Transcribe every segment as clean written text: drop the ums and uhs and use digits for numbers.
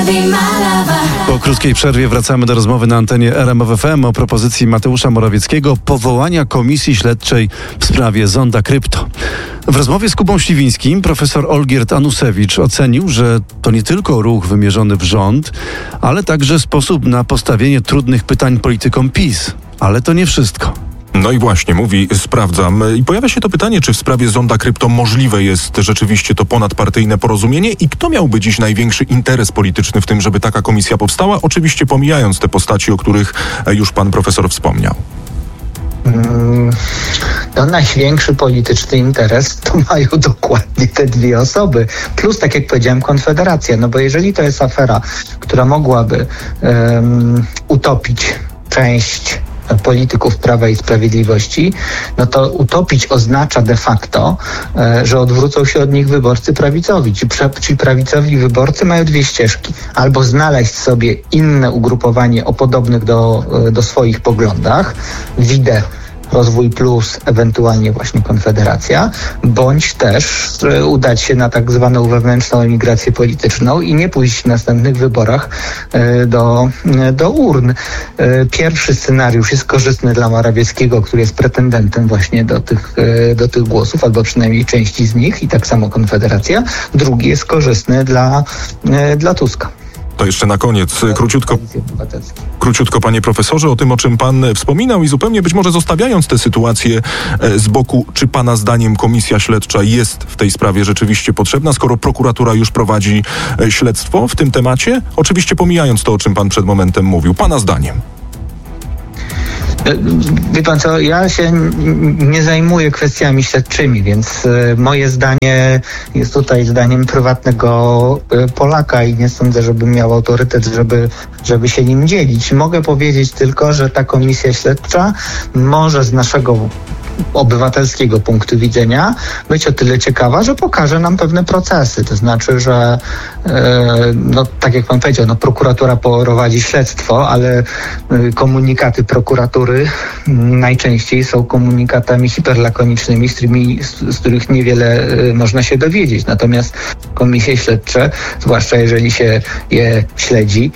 Po krótkiej przerwie wracamy do rozmowy na antenie RMF FM o propozycji Mateusza Morawieckiego powołania komisji śledczej w sprawie Zonda Krypto. W rozmowie z Kubą Śliwińskim profesor Olgierd Anusewicz ocenił, że to nie tylko ruch wymierzony w rząd, ale także sposób na postawienie trudnych pytań politykom PiS. Ale to nie wszystko. No i właśnie, mówi, sprawdzam. I pojawia się to pytanie, czy w sprawie Zonda Krypto możliwe jest rzeczywiście to ponadpartyjne porozumienie i kto miałby dziś największy interes polityczny w tym, żeby taka komisja powstała? Oczywiście pomijając te postaci, o których już pan profesor wspomniał. To największy polityczny interes to mają dokładnie te dwie osoby. Plus, tak jak powiedziałem, Konfederacja. No bo jeżeli to jest afera, która mogłaby utopić część polityków Prawa i Sprawiedliwości, no to utopić oznacza de facto, że odwrócą się od nich wyborcy prawicowi. Ci prawicowi wyborcy mają dwie ścieżki. Albo znaleźć sobie inne ugrupowanie o podobnych do swoich poglądach, widzę Rozwój Plus, ewentualnie właśnie Konfederacja, bądź też udać się na tak zwaną wewnętrzną emigrację polityczną i nie pójść w następnych wyborach do urn. Pierwszy scenariusz jest korzystny dla Morawieckiego, który jest pretendentem właśnie do tych głosów, albo przynajmniej części z nich, i tak samo Konfederacja. Drugi jest korzystny dla Tuska. To jeszcze na koniec, króciutko, panie profesorze, o tym, o czym pan wspominał i zupełnie być może zostawiając tę sytuację z boku, czy pana zdaniem komisja śledcza jest w tej sprawie rzeczywiście potrzebna, skoro prokuratura już prowadzi śledztwo w tym temacie? Oczywiście pomijając to, o czym pan przed momentem mówił. Pana zdaniem. Wie pan co, ja się nie zajmuję kwestiami śledczymi, więc moje zdanie jest tutaj zdaniem prywatnego Polaka i nie sądzę, żebym miał autorytet, żeby się nim dzielić. Mogę powiedzieć tylko, że ta komisja śledcza może z naszego obywatelskiego punktu widzenia być o tyle ciekawa, że pokaże nam pewne procesy. To znaczy, że tak jak pan powiedział, prokuratura prowadzi śledztwo, ale komunikaty prokuratury najczęściej są komunikatami hiperlakonicznymi, z których niewiele można się dowiedzieć. Natomiast komisje śledcze, zwłaszcza jeżeli się je śledzi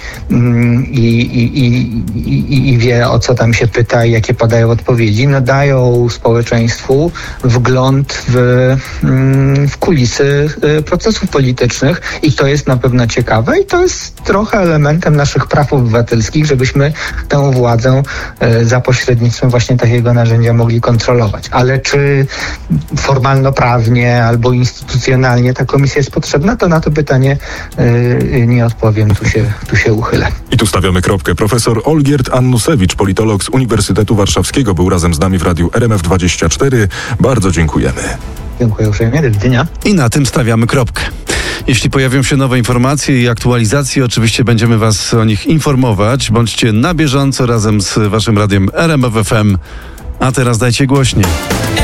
i wie, o co tam się pyta i jakie padają odpowiedzi, dają społeczeństwu wgląd w kulisy procesów politycznych i to jest na pewno ciekawe i to jest trochę elementem naszych praw obywatelskich, żebyśmy tę władzę za pośrednictwem właśnie takiego narzędzia mogli kontrolować. Ale czy formalno-prawnie albo instytucjonalnie ta komisja jest potrzebna, to na to pytanie nie odpowiem, tu się uchylę. I tu stawiamy kropkę. Profesor Olgierd Anusewicz, politolog z Uniwersytetu Warszawskiego, był razem z nami w Radiu RMF24. Bardzo dziękujemy. Dziękuję uprzejmie, do widzenia. I na tym stawiamy kropkę. Jeśli pojawią się nowe informacje i aktualizacje, oczywiście będziemy was o nich informować. Bądźcie na bieżąco razem z waszym radiem RMF FM. A teraz dajcie głośniej.